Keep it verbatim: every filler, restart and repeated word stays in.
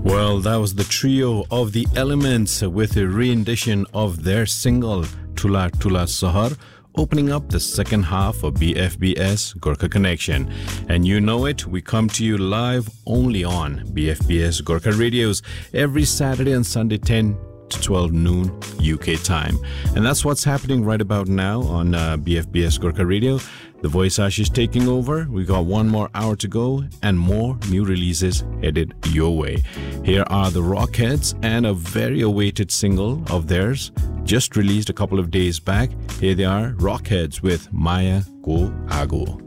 Well, that was the trio of The Elements with a rendition of their single Tula Tula Sahar, opening up the second half of B F B S Gorkha Connection. And you know it, we come to you live only on B F B S Gorkha Radios every Saturday and Sunday ten to twelve noon U K time. And that's what's happening right about now on uh, B F B S Gorkha Radio. The Voice Ash is taking over. We got one more hour to go and more new releases headed your way. Here are the Rockheads and a very awaited single of theirs just released a couple of days back. Here they are, Rockheads with Maya Ko Ago.